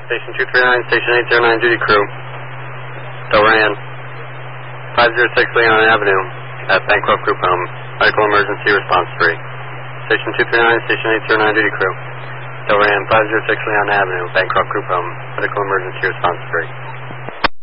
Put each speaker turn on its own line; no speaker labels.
Station 239, Station 809 duty crew. Delran, 506 Leon Avenue at Bancroft Group Home. Medical emergency response free. Station 239, Station 809 duty crew. Delran, 506 Leon Avenue, Bancroft Group Home. Medical emergency response free.